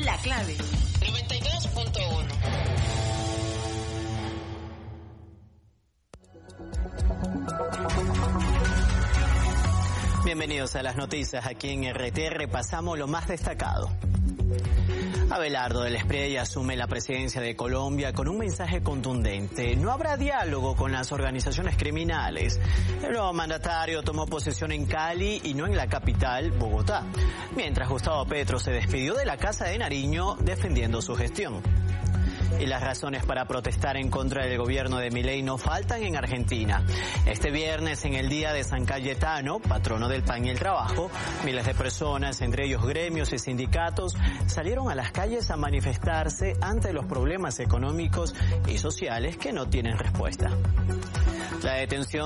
La Clave 92.1. Bienvenidos a las noticias. Aquí en RT repasamos lo más destacado. Abelardo del Espriella asume la presidencia de Colombia con un mensaje contundente. No habrá diálogo con las organizaciones criminales. El nuevo mandatario tomó posesión en Cali y no en la capital, Bogotá. Mientras Gustavo Petro se despidió de la Casa de Nariño defendiendo su gestión. Y las razones para protestar en contra del gobierno de Milei no faltan en Argentina. Este viernes, en el día de San Cayetano, patrono del pan y el trabajo, miles de personas, entre ellos gremios y sindicatos, salieron a las calles a manifestarse ante los problemas económicos y sociales que no tienen respuesta. La detención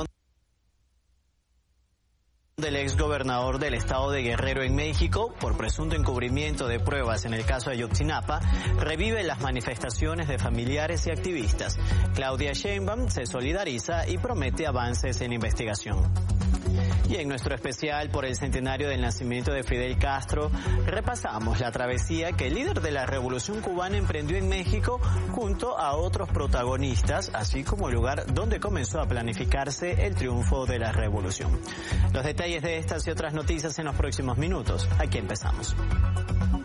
del exgobernador del estado de Guerrero en México por presunto encubrimiento de pruebas en el caso de Ayotzinapa revive las manifestaciones de familiares y activistas. Claudia Sheinbaum se solidariza y promete avances en investigación. Y en nuestro especial por el centenario del nacimiento de Fidel Castro, repasamos la travesía que el líder de la Revolución Cubana emprendió en México junto a otros protagonistas, así como el lugar donde comenzó a planificarse el triunfo de la revolución. Los detalles de estas y otras noticias en los próximos minutos. Aquí empezamos.